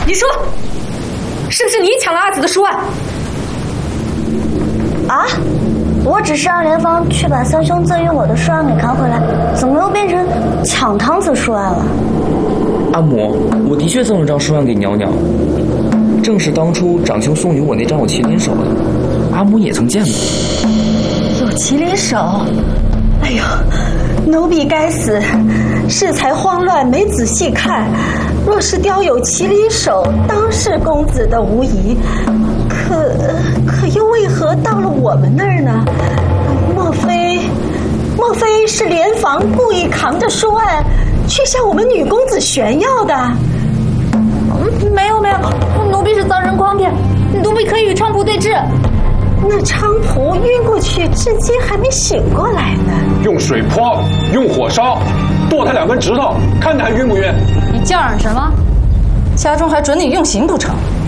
你说，是不是你抢了阿紫的书案？ 啊？我只是让莲芳去把三兄赠予我的书案给扛回来，怎么又变成抢汤子书案了？ 阿母，我的确赠了张书案给袅袅，正是当初长兄送予我那张有麒麟手的，阿母也曾见过。 有麒麟手？哎呦，奴婢该死，适才慌乱，没仔细看。若是雕有麒麟手，当是公子的无疑。可又为何到了我们那儿呢？莫非是莲房故意扛着书案去向我们女公子炫耀的？ 没有，奴婢是遭人诓骗，奴婢可以与菖蒲对峙。 那菖蒲晕过去，至今还没醒过来呢。 用水泼，用火烧，剁他2根指头，看他还晕不晕？ 你叫嚷什么？家中还准你用刑不成？